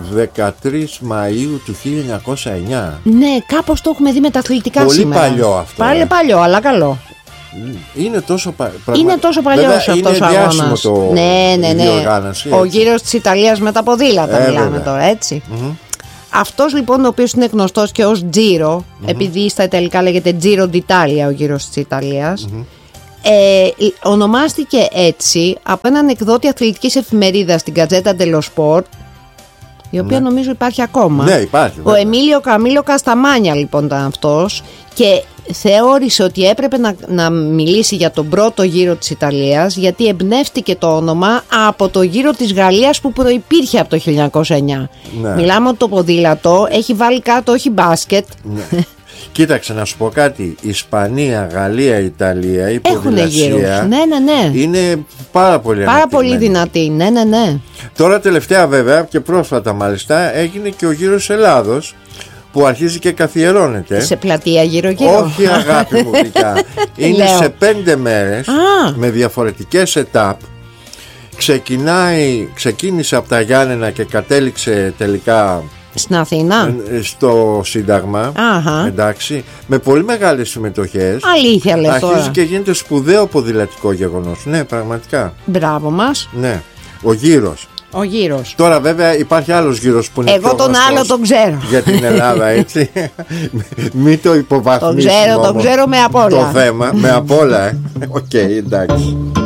13 Μαΐου του 1909. Ναι, κάπως το έχουμε δει με τα αθλητικά πολύ σήμερα. Πολύ παλιό αυτό. Πάλι παλιό, αλλά καλό. Είναι τόσο, είναι τόσο παλιός αυτός ο αγώνας. Ναι. Διοργάνωση, ο γύρος της Ιταλίας με τα ποδήλατα μιλάμε τώρα, έτσι. Αυτός λοιπόν, ο οποίος είναι γνωστός και ως Giro, επειδή στα Ιταλικά λέγεται Giro d'Italia ο γύρος της Ιταλίας, ονομάστηκε έτσι από έναν εκδότη αθλητικής εφημερίδας, την Gazzetta dello Sport, η οποία νομίζω υπάρχει ακόμα. Ναι, υπάρχει. Ο Εμίλιο Καμίλο Κασταμάνια λοιπόν ήταν αυτός και θεώρησε ότι έπρεπε να μιλήσει για τον πρώτο γύρο της Ιταλίας, γιατί εμπνεύστηκε το όνομα από το γύρο της Γαλλίας που προϋπήρχε από το 1909. Ναι. Μιλάμε ότι το ποδήλατο έχει βάλει κάτω όχι μπάσκετ. Ναι. Κοίταξε να σου πω κάτι. Ισπανία, Γαλλία, Ιταλία, η ποδηλασία είναι πάρα πολύ δυνατή. Ναι. Τώρα τελευταία βέβαια και πρόσφατα μάλιστα έγινε και ο γύρος Ελλάδος, που αρχίζει και καθιερώνεται. Σε πλατεία γύρω-γύρω. Όχι αγάπη μου γλυκά. Είναι σε 5 μέρες με διαφορετικές ετάπ. Ξεκίνησε από τα Γιάννενα και κατέληξε τελικά στην Αθήνα, στο Σύνταγμα. Εντάξει, με πολύ μεγάλες συμμετοχές. Αλήθεια λες τώρα. Αρχίζει και γίνεται σπουδαίο ποδηλατικό γεγονός. Ναι, πραγματικά. Μπράβο μας. Ναι, ο γύρος. Ο γύρος. Τώρα βέβαια υπάρχει άλλος γύρος που είναι εγώ τον άλλο τον ξέρω για την Ελλάδα, έτσι. Μην το υποβαθμίσουμε. Τον ξέρω με απ' όλα. Το θέμα με απ' όλα. Οκ, εντάξει.